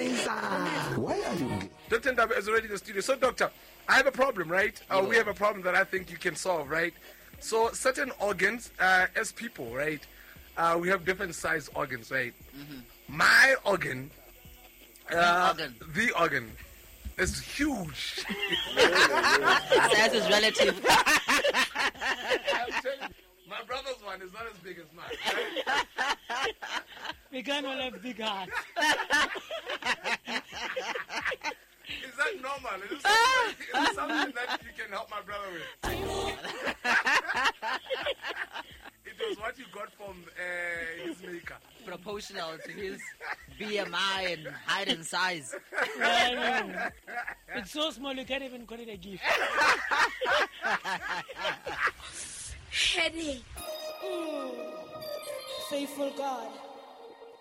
Why are you gay? Dr. Ndaba is already in the studio. So, Doctor, I have a problem, right? We have a problem that I think you can solve, right? So, certain organs, as people, right? We have different size organs, right? Mm-hmm. My organ, the organ, is huge. Size is relative. I'm telling you, my brother's one is not as big as mine. Right? We can all have big hearts. Is that normal? Is it something that you can help my brother with? It was what you got from his maker. Proportional to his BMI and height and size. It's so small you can't even call it a gift. Headache. Faithful God,